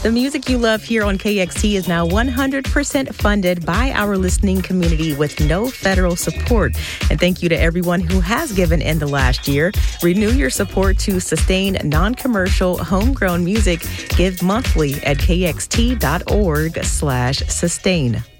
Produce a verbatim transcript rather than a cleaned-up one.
The music you love here on K X T is now one hundred percent funded by our listening community with no federal support. And thank you to everyone who has given in the last year. Renew your support to sustain non-commercial, homegrown music. Give monthly at kxt.org slash sustain.